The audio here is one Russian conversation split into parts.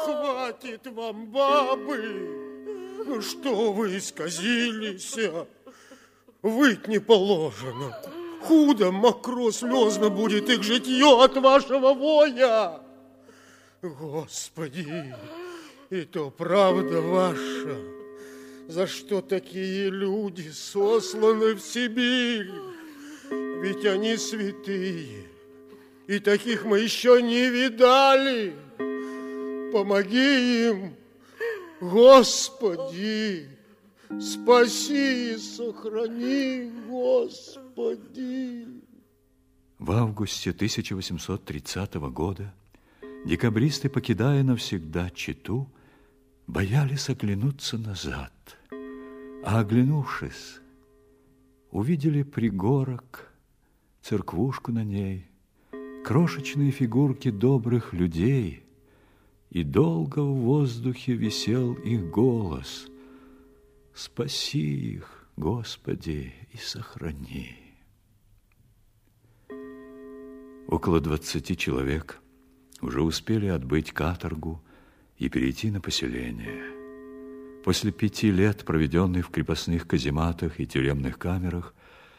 хватит вам, бабы. Ну что вы исказились? Выть не положено. Худо, мокро, слезно будет их житье от вашего воя. Господи, и то правда ваша. За что такие люди сосланы в Сибирь? Ведь они святые, и таких мы еще не видали. Помоги им, Господи, спаси и сохрани, Господи. В августе 1830 года декабристы, покидая навсегда Читу, боялись оглянуться назад, а оглянувшись, увидели пригорок, церквушку на ней, крошечные фигурки добрых людей, и долго в воздухе висел их голос: «Спаси их, Господи, и сохрани». Около 20 человек уже успели отбыть каторгу и перейти на поселение. После 5 лет, проведенных в крепостных казематах и тюремных камерах,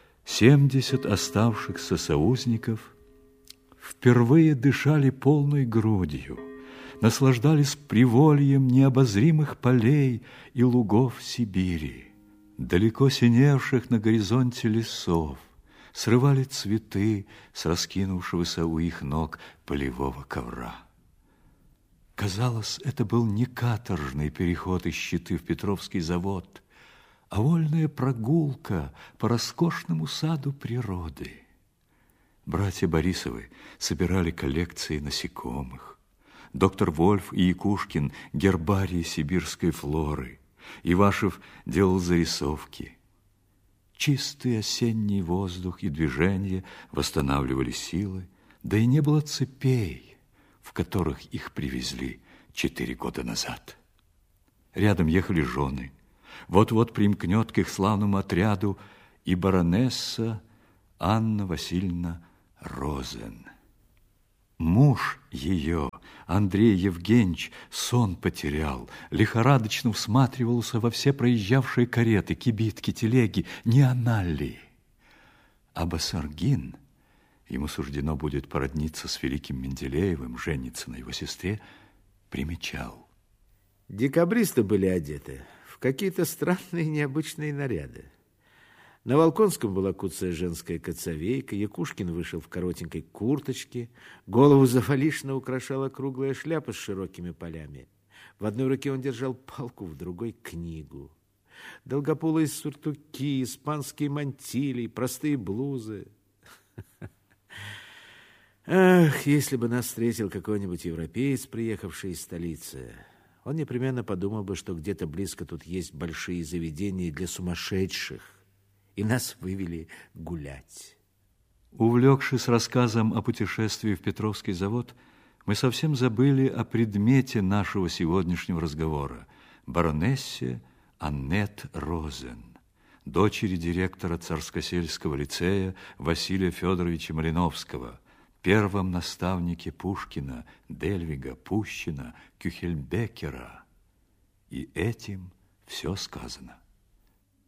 70 оставшихся соузников впервые дышали полной грудью, наслаждались привольем необозримых полей и лугов Сибири, далеко синевших на горизонте лесов, срывали цветы с раскинувшегося у их ног полевого ковра. Казалось, это был не каторжный переход из Читы в Петровский завод, а вольная прогулка по роскошному саду природы. Братья Борисовы собирали коллекции насекомых, доктор Вольф и Якушкин – гербарии сибирской флоры, Ивашев делал зарисовки. Чистый осенний воздух и движение восстанавливали силы, да и не было цепей, в которых их привезли 4 года назад. Рядом ехали жены. Вот-вот примкнет к их славному отряду и баронесса Анна Васильевна Розен. Муж ее, Андрей Евгеньевич, сон потерял, лихорадочно всматривался во все проезжавшие кареты, кибитки, телеги, не она ли? А Басаргин, ему суждено будет породниться с великим Менделеевым, жениться на его сестре, примечал: декабристы были одеты в какие-то странные необычные наряды. На Волконском была куцая женская коцовейка, Якушкин вышел в коротенькой курточке, голову завалишно украшала круглая шляпа с широкими полями. В одной руке он держал палку, в другой — книгу. Долгополые сюртуки, испанские мантилии, простые блузы. Ах, если бы нас встретил какой-нибудь европеец, приехавший из столицы, он непременно подумал бы, что где-то близко тут есть большие заведения для сумасшедших, и нас вывели гулять. Увлекшись рассказом о путешествии в Петровский завод, мы совсем забыли о предмете нашего сегодняшнего разговора – баронессе Аннет Розен, дочери директора Царскосельского лицея Василия Федоровича Малиновского, первом наставнике Пушкина, Дельвига, Пущина, Кюхельбекера. И этим все сказано.